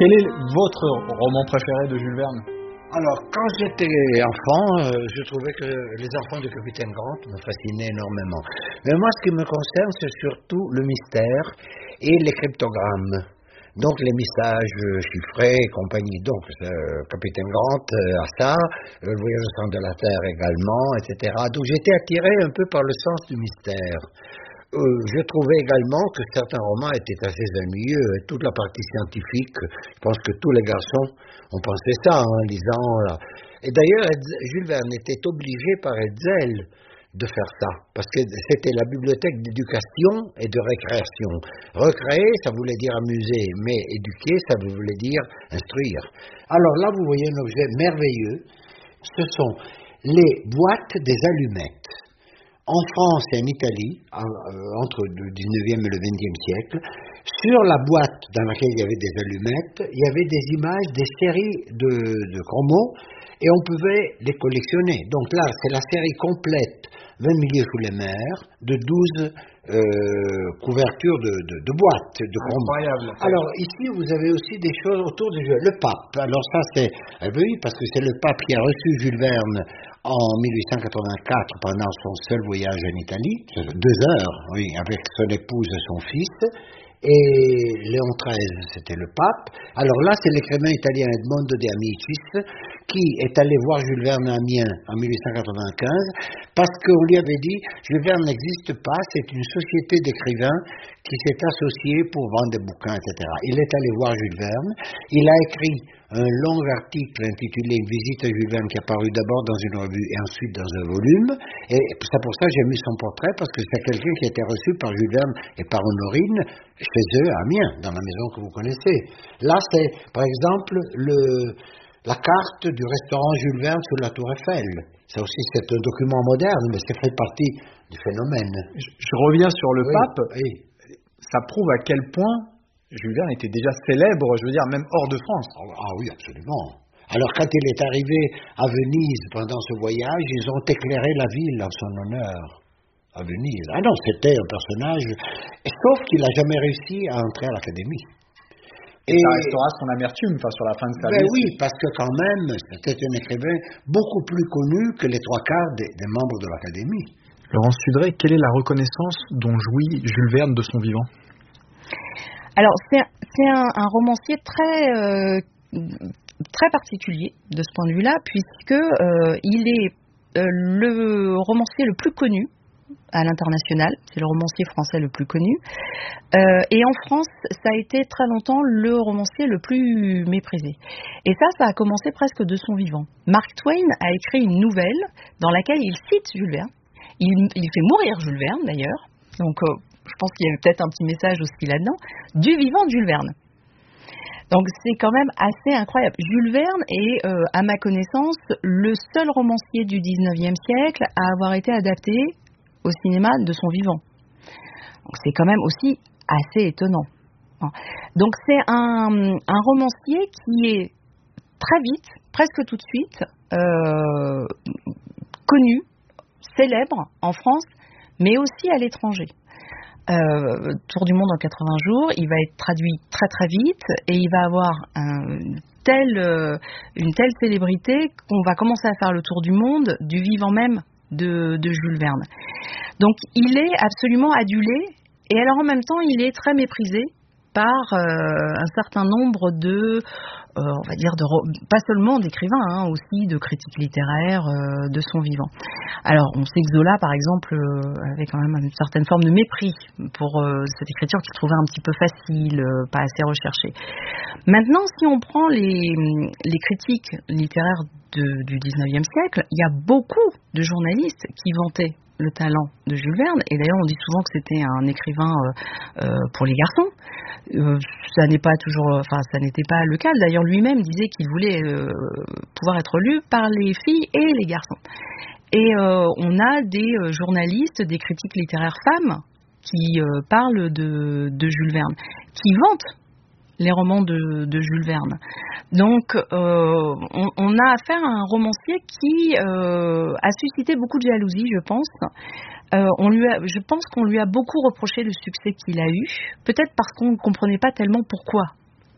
Quel est votre roman préféré de Jules Verne? Alors, quand j'étais enfant, je trouvais que les enfants du capitaine Grant me fascinaient énormément. Mais moi, ce qui me concerne, c'est surtout le mystère et les cryptogrammes. Donc, les messages chiffrés et compagnie. Donc, capitaine Grant a ça, le voyage au centre de la Terre également, etc. Donc, j'étais attiré un peu par le sens du mystère. Je trouvais également que certains romans étaient assez ennuyeux. Toute la partie scientifique, je pense que tous les garçons ont pensé ça en lisant. Là. Et d'ailleurs, Jules Verne était obligé par Hetzel de faire ça, parce que c'était la bibliothèque d'éducation et de récréation. Recréer, ça voulait dire amuser, mais éduquer, ça voulait dire instruire. Alors là, vous voyez un objet merveilleux. Ce sont les boîtes des allumettes. En France et en Italie, entre le 19e et le 20e siècle, sur la boîte dans laquelle il y avait des allumettes, il y avait des images, des séries de chromos, et on pouvait les collectionner. Donc là, c'est la série complète, 20 milieux sous les mers, de 12 couvertures de boîtes de chromos. Incroyable. Alors ici, vous avez aussi des choses autour du jeu. Le pape, alors ça c'est, oui, parce que c'est le pape qui a reçu Jules Verne en 1884 pendant son seul voyage en Italie, 2 heures, oui, avec son épouse et son fils, et Léon XIII, c'était le pape. Alors là, c'est l'écrivain italien Edmondo de Amicis qui est allé voir Jules Verne à Amiens en 1895 parce qu'on lui avait dit Jules Verne n'existe pas, c'est une société d'écrivains qui s'est associée pour vendre des bouquins, etc. Il est allé voir Jules Verne, il a écrit un long article intitulé Une visite à Jules Verne qui est apparu d'abord dans une revue et ensuite dans un volume, et c'est pour ça que j'ai mis son portrait, parce que c'est quelqu'un qui a été reçu par Jules Verne et par Honorine chez eux à Amiens, dans la maison que vous connaissez. Là, c'est par exemple la carte du restaurant Jules Verne sous la Tour Eiffel. Ça aussi, c'est un document moderne, mais ça fait partie du phénomène. Je reviens sur le pape. Oui. Ça prouve à quel point Jules Verne était déjà célèbre, je veux dire, même hors de France. Ah oui, absolument. Alors, quand il est arrivé à Venise pendant ce voyage, ils ont éclairé la ville en son honneur, à Venise. Ah non, c'était un personnage, sauf qu'il n'a jamais réussi à entrer à l'Académie. Et ça restera son amertume, sur la fin de sa vie. Oui, parce que quand même, c'était un écrivain beaucoup plus connu que les 3/4 des membres de l'Académie. Laurence Sudré, quelle est la reconnaissance dont jouit Jules Verne de son vivant? Alors, c'est un romancier très particulier de ce point de vue-là, puisque il est le romancier le plus connu à l'international, c'est le romancier français le plus connu, et en France, ça a été très longtemps le romancier le plus méprisé. Et ça a commencé presque de son vivant. Mark Twain a écrit une nouvelle dans laquelle il cite Jules Verne. Il fait mourir Jules Verne, d'ailleurs, donc je pense qu'il y avait peut-être un petit message aussi là-dedans, du vivant de Jules Verne. Donc c'est quand même assez incroyable. Jules Verne est, à ma connaissance, le seul romancier du 19e siècle à avoir été adapté au cinéma de son vivant. Donc c'est quand même aussi assez étonnant. Donc c'est un romancier qui est très vite, presque tout de suite, connu, célèbre en France, mais aussi à l'étranger. Tour du monde en 80 jours, il va être traduit très très vite et il va avoir une telle célébrité qu'on va commencer à faire le tour du monde du vivant même de Jules Verne. Donc il est absolument adulé et alors en même temps il est très méprisé par un certain nombre de, on va dire, pas seulement d'écrivains, aussi de critiques littéraires de son vivant. Alors, on sait que Zola, par exemple, avait quand même une certaine forme de mépris pour cette écriture qu'il trouvait un petit peu facile, pas assez recherchée. Maintenant, si on prend les critiques littéraires du 19e siècle, il y a beaucoup de journalistes qui vantaient le talent de Jules Verne, et d'ailleurs on dit souvent que c'était un écrivain pour les garçons. Ça n'était pas le cas. D'ailleurs lui-même disait qu'il voulait pouvoir être lu par les filles et les garçons. Et on a des journalistes, des critiques littéraires femmes qui parlent de Jules Verne, qui vantent les romans de Jules Verne. Donc, on a affaire à un romancier qui a suscité beaucoup de jalousie, je pense. Je pense qu'on lui a beaucoup reproché le succès qu'il a eu, peut-être parce qu'on ne comprenait pas tellement pourquoi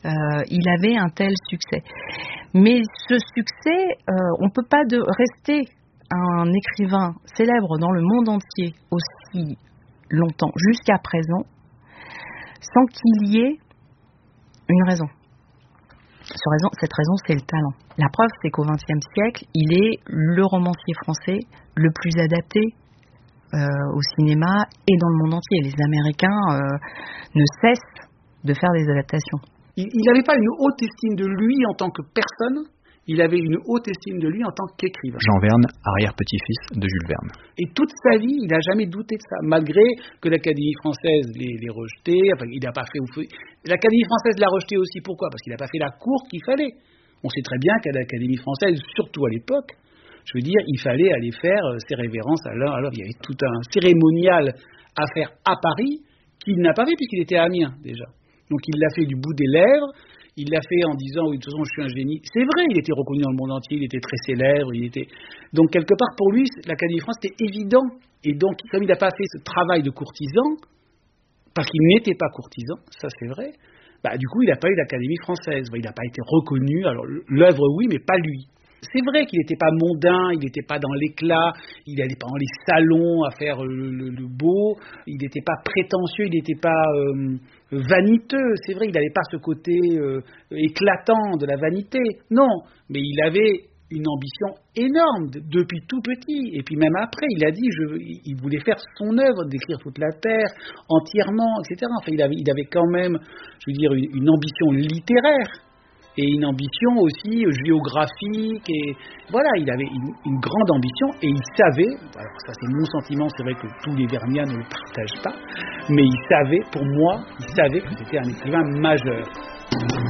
il avait un tel succès. Mais ce succès, on ne peut pas rester un écrivain célèbre dans le monde entier aussi longtemps, jusqu'à présent, sans qu'il y ait une raison. Cette raison, c'est le talent. La preuve, c'est qu'au XXe siècle, il est le romancier français le plus adapté au cinéma et dans le monde entier. Les Américains ne cessent de faire des adaptations. Il n'avait pas une haute estime de lui en tant que personne, il avait une haute estime de lui en tant qu'écrivain. Jean Verne, arrière-petit-fils de Jules Verne. Et toute sa vie, il n'a jamais douté de ça, malgré que l'Académie française l'ait rejeté. Enfin, il n'a pas fait. L'Académie française l'a rejeté aussi. Pourquoi ? Parce qu'il n'a pas fait la cour qu'il fallait. On sait très bien qu'à l'Académie française, surtout à l'époque, je veux dire, il fallait aller faire ses révérences à l'heure. Alors, il y avait tout un cérémonial à faire à Paris qu'il n'a pas fait puisqu'il était à Amiens déjà. Donc, il l'a fait du bout des lèvres. Il l'a fait en disant, oui, de toute façon, je suis un génie. C'est vrai, il était reconnu dans le monde entier, il était très célèbre, Donc, quelque part, pour lui, l'Académie française, c'était évident. Et donc, comme il n'a pas fait ce travail de courtisan, parce qu'il n'était pas courtisan, ça c'est vrai, du coup, il n'a pas eu l'Académie française. Il n'a pas été reconnu. Alors, l'œuvre, oui, mais pas lui. C'est vrai qu'il n'était pas mondain, il n'était pas dans l'éclat, il n'allait pas dans les salons à faire le beau, il n'était pas prétentieux, il n'était pas vaniteux. C'est vrai, il n'avait pas ce côté éclatant de la vanité. Non, mais il avait une ambition énorme depuis tout petit. Et puis même après, il a dit, il voulait faire son œuvre, décrire toute la terre entièrement, etc. Enfin, il avait quand même, je veux dire, une ambition littéraire. Et une ambition aussi géographique, et voilà, il avait une grande ambition, et il savait, alors ça c'est mon sentiment, c'est vrai que tous les Verniens ne le partagent pas, mais il savait, pour moi, il savait que c'était un écrivain majeur.